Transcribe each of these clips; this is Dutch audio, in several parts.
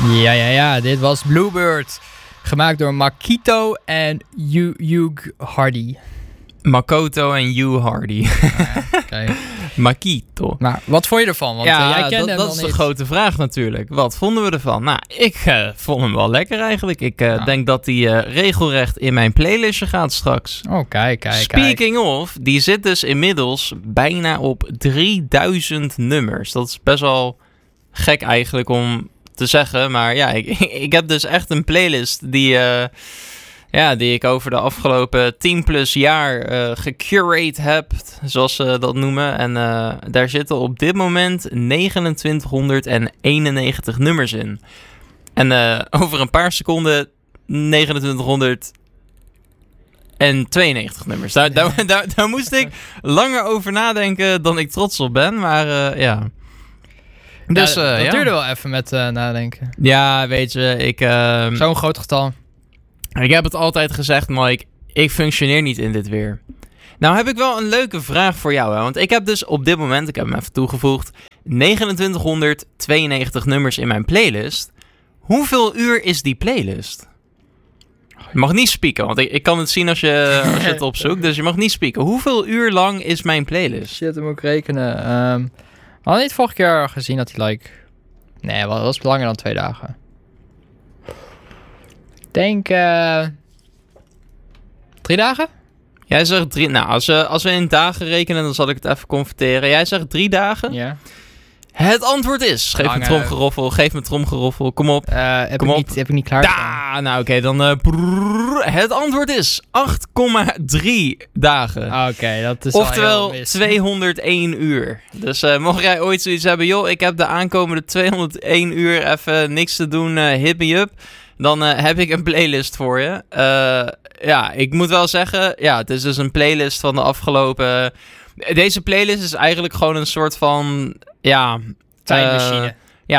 Ja. Dit was Bluebird. Gemaakt door Makito en Hugh Hardy. Makoto en Hugh Hardy. Okay. Makito. Maar wat vond je ervan? Want jij kende hem dat is niet. de grote vraag natuurlijk. Wat vonden we ervan? Nou, ik vond hem wel lekker eigenlijk. Ik denk dat hij regelrecht in mijn playlistje gaat straks. Oh, kijk. Speaking of, die zit dus inmiddels bijna op 3000 nummers. Dat is best wel gek eigenlijk om te zeggen. Maar ja, ik heb dus echt een playlist die ik over de afgelopen 10 plus jaar gecurate heb, zoals ze dat noemen. En daar zitten op dit moment 2991 nummers in. En over een paar seconden 2992 nummers. Daar moest ik langer over nadenken dan ik trots op ben, maar ja. Dus, dat duurde wel even met nadenken. Ja, weet je, Zo'n groot getal. Ik heb het altijd gezegd, Mike, ik functioneer niet in dit weer. Nou heb ik wel een leuke vraag voor jou, hè? Want ik heb dus op dit moment, ik heb hem even toegevoegd, 2992 nummers in mijn playlist. Hoeveel uur is die playlist? Je mag niet spieken, want ik kan het zien als je het opzoekt, dus je mag niet spieken. Hoeveel uur lang is mijn playlist? Shit, dan moet ik rekenen. We hadden niet vorige keer gezien dat hij Nee, dat was langer dan 2 dagen. Ik denk 3 dagen? Jij zegt 3... Nou, als we in dagen rekenen, dan zal ik het even converteren. Jij zegt 3 dagen? Ja. Het antwoord is... Geef me tromgeroffel. Kom op. Heb ik niet klaar. Nou, oké, dan... het antwoord is 8,3 dagen. Oké, dat is oftewel 201 uur. Dus mocht jij ooit zoiets hebben... Joh, ik heb de aankomende 201 uur even niks te doen. Hit me up. Dan heb ik een playlist voor je. Ja, ik moet wel zeggen... Ja, het is dus een playlist van de afgelopen... Deze playlist is eigenlijk gewoon een soort van... Ja... Tijdmachine.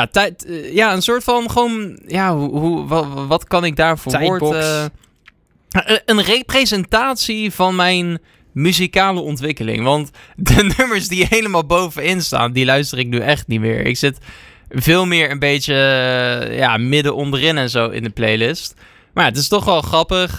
Een soort van gewoon... Ja, wat kan ik daarvoor woord... een representatie van mijn muzikale ontwikkeling. Want de nummers die helemaal bovenin staan... Die luister ik nu echt niet meer. Ik zit... veel meer een beetje midden onderin en zo in de playlist. Maar ja, het is toch wel grappig.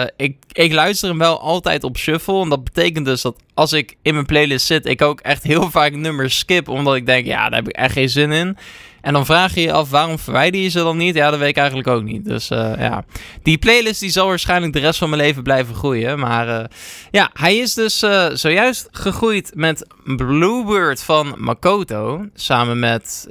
Ik luister hem wel altijd op shuffle. En dat betekent dus dat als ik in mijn playlist zit... ik ook echt heel vaak nummers skip. Omdat ik denk, daar heb ik echt geen zin in. En dan vraag je je af, waarom verwijder je ze dan niet? Ja, dat weet ik eigenlijk ook niet. Dus die playlist die zal waarschijnlijk de rest van mijn leven blijven groeien. Maar hij is dus zojuist gegroeid met Bluebird van Makoto. Samen met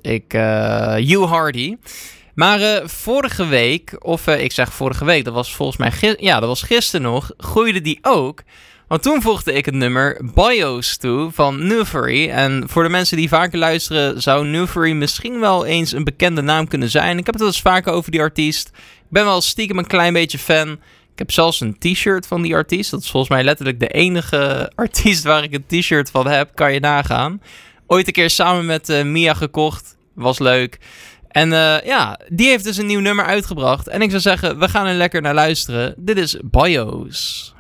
Hugh Hardy. Maar vorige week, ik zeg vorige week, dat was volgens mij dat was gisteren nog, groeide die ook. Want toen voegde ik het nummer BIOS toe van Nufury. En voor de mensen die vaker luisteren, zou Nufury misschien wel eens een bekende naam kunnen zijn. Ik heb het wel eens vaker over die artiest. Ik ben wel stiekem een klein beetje fan. Ik heb zelfs een t-shirt van die artiest. Dat is volgens mij letterlijk de enige artiest waar ik een t-shirt van heb. Kan je nagaan. Ooit een keer samen met Mia gekocht. Was leuk. En die heeft dus een nieuw nummer uitgebracht. En ik zou zeggen, we gaan er lekker naar luisteren. Dit is BIOS.